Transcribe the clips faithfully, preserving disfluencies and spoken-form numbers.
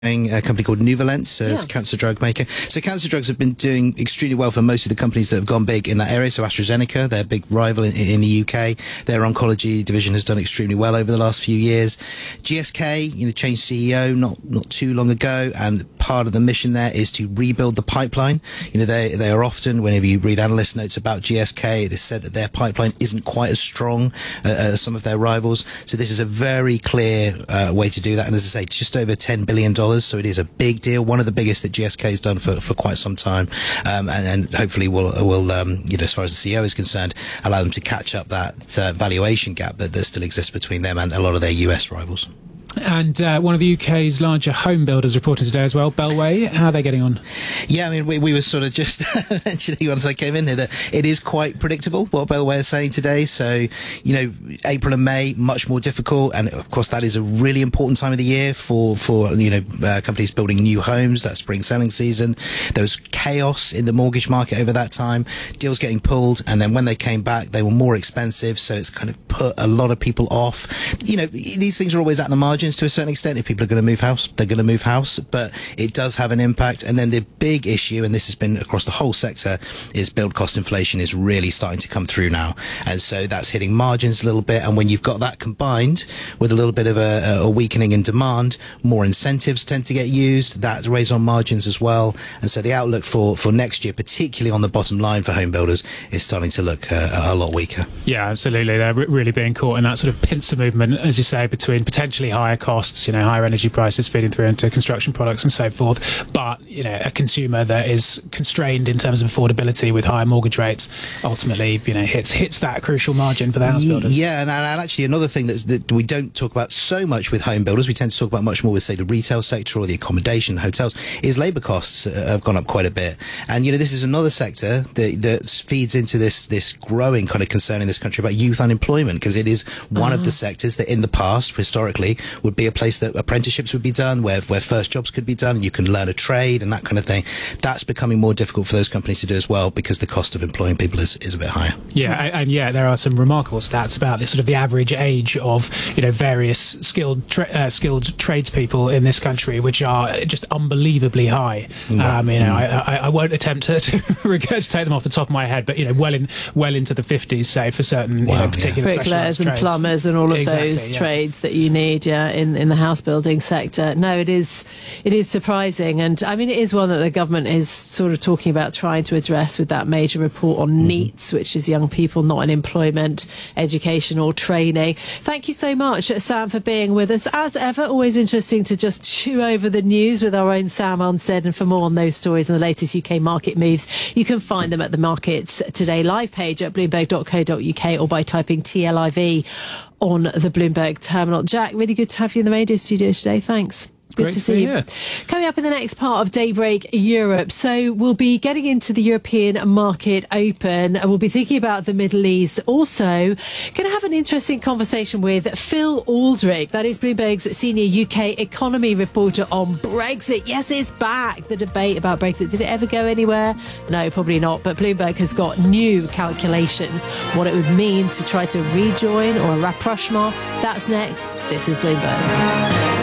a company called Nuvalent, a yeah. cancer drug maker. So cancer drugs have been doing extremely well for most of the companies that have gone big in that area. So AstraZeneca, their big rival in, in the U K, their oncology division has done extremely well over the last few years. G S K, you know, changed C E O not not too long ago, and part of the mission there is to rebuild the pipeline. You know, they they are often, whenever you read analyst notes about G S K, it is said that their pipeline isn't quite as strong uh, as some of their rivals. So this is a very clear uh, way to do that. And as I say, just over ten billion dollars. So it is a big deal, one of the biggest that G S K has done for, for quite some time, um, and, and hopefully will will um, you know, as far as the C E O is concerned, allow them to catch up that uh, valuation gap that, that still exists between them and a lot of their U S rivals. And uh, one of the U K's larger home builders reported today as well, Bellway. How are they getting on? Yeah, I mean, we, we were sort of just mentioning once I came in here that it is quite predictable what Bellway is saying today. So, you know, April and May, much more difficult. And of course, that is a really important time of the year for, for you know, uh, companies building new homes, that spring selling season. There was chaos in the mortgage market over that time, deals getting pulled. And then when they came back, they were more expensive. So it's kind of put a lot of people off. You know, these things are always at the margin. To a certain extent, if people are going to move house, they're going to move house, but it does have an impact. And then the big issue, and this has been across the whole sector, is build cost inflation is really starting to come through now, and so that's hitting margins a little bit. And when you've got that combined with a little bit of a, a weakening in demand, more incentives tend to get used. That weighs on margins as well. And so the outlook for for next year, particularly on the bottom line for home builders, is starting to look uh, a lot weaker. Yeah, absolutely. They're really being caught in that sort of pincer movement, as you say, between potentially higher costs, you know, higher energy prices feeding through into construction products and so forth, but, you know, a consumer that is constrained in terms of affordability with higher mortgage rates ultimately, you know, hits hits that crucial margin for the house builders. Yeah, and, and actually another thing that's, that we don't talk about so much with home builders, we tend to talk about much more with, say, the retail sector or the accommodation, hotels, is labour costs uh, have gone up quite a bit. And, you know, this is another sector that, that feeds into this, this growing kind of concern in this country about youth unemployment, because it is one uh-huh. of the sectors that in the past, historically, would be a place that apprenticeships would be done, where where first jobs could be done, and you can learn a trade and that kind of thing. That's becoming more difficult for those companies to do as well, because the cost of employing people is, is a bit higher. Yeah, and, and yeah, there are some remarkable stats about this sort of the average age of, you know, various skilled tra- uh, skilled tradespeople in this country, which are just unbelievably high. Right. Um, you know, mm. I, I, I won't attempt to, to regurgitate them off the top of my head, but, you know, well in well into the fifties, say, for certain wow, you know, particular yeah. bricklayers and trades. plumbers and all of exactly, those yeah. trades that you need, yeah, in in the house building sector. No, it is it is surprising, and I mean it is one that the government is sort of talking about trying to address with that major report on mm-hmm. NEETs, which is young people not in employment, education or training. Thank you so much, Sam, for being with us. As ever, always interesting to just chew over the news with our own Sam Unsaid, and for more on those stories and the latest U K market moves, you can find them at the Markets Today live page at bloomberg dot co dot uk or by typing T L I V on the Bloomberg terminal. Jack, really good to have you in the radio studio today. Thanks. Good Great to see you. Here. Coming up in the next part of Daybreak Europe. So we'll be getting into the European market open, and we'll be thinking about the Middle East. Also, going to have an interesting conversation with Phil Aldrick. That is Bloomberg's senior U K economy reporter on Brexit. Yes, it's back. The debate about Brexit. Did it ever go anywhere? No, probably not. But Bloomberg has got new calculations, what it would mean to try to rejoin or a rapprochement. That's next. This is Bloomberg.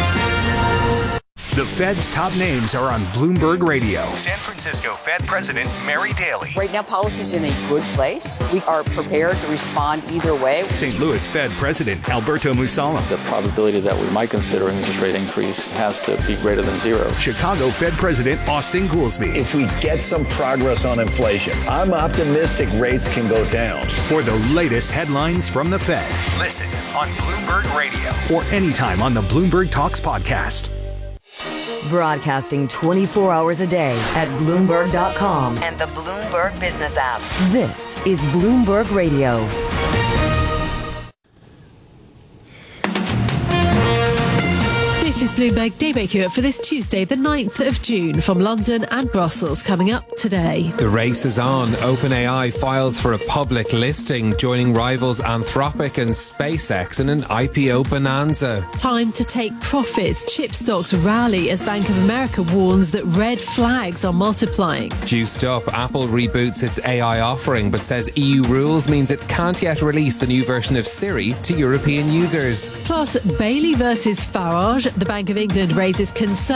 The Fed's top names are on Bloomberg Radio. San Francisco Fed President Mary Daly. Right now, policy's in a good place. We are prepared to respond either way. Saint Louis Fed President Alberto Musalem. The probability that we might consider an interest rate increase has to be greater than zero. Chicago Fed President Austin Goolsbee. If we get some progress on inflation, I'm optimistic rates can go down. For the latest headlines from the Fed, listen on Bloomberg Radio or anytime on the Bloomberg Talks podcast. Broadcasting twenty-four hours a day at Bloomberg dot com and the Bloomberg Business app. This is Bloomberg Radio. This is Bloomberg Daybreak Europe for this Tuesday, the ninth of June, from London and Brussels. Coming up today. The race is on. OpenAI files for a public listing, joining rivals Anthropic and SpaceX in an I P O bonanza. Time to take profits. Chip stocks rally as Bank of America warns that red flags are multiplying. Juiced up, Apple reboots its A I offering, but says E U rules means it can't yet release the new version of Siri to European users. Plus, Bailey versus Farage. The Bank Bank of England raises concern